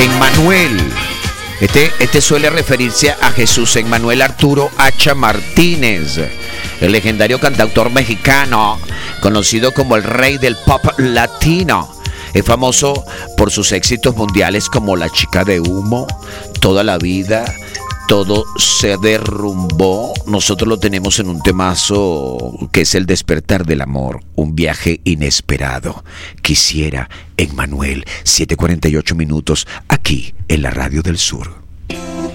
Emmanuel. Este suele referirse a Jesús Emmanuel Arturo Hacha Martínez, el legendario cantautor mexicano, conocido como el rey del pop latino. Es famoso por sus éxitos mundiales como La chica de humo, Toda la vida, Todo se derrumbó. Nosotros lo tenemos en un temazo que es El despertar del amor, un viaje inesperado. Quisiera, Emmanuel, 7:48 minutos, aquí en la Radio del Sur.